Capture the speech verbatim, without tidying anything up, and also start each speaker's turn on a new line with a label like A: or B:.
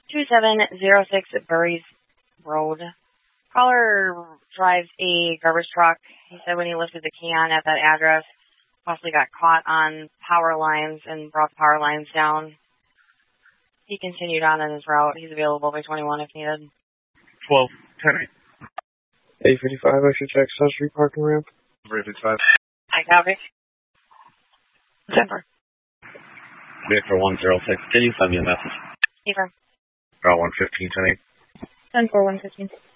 A: two seven zero six Burries Road. Caller drives a garbage truck. He said when he lifted the can at that address, possibly got caught on power lines and brought the power lines down. He continued on in his route. He's available by twenty-one if needed.
B: twelve ten.
C: eight fifty-five, I should check South Street parking ramp.
B: eight fifty-five.
A: I copy. Denver.
D: Victor one zero six, can you send me a message?
A: Denver.
B: Route one fifteen ten eight.
A: ten four one fifteen.